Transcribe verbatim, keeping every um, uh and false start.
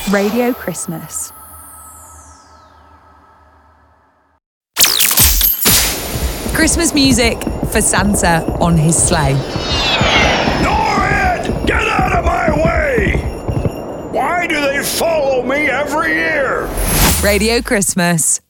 Radio Christmas. Christmas music for Santa on his sleigh. Norrid! Get out of my way! Why do they follow me every year? Radio Christmas.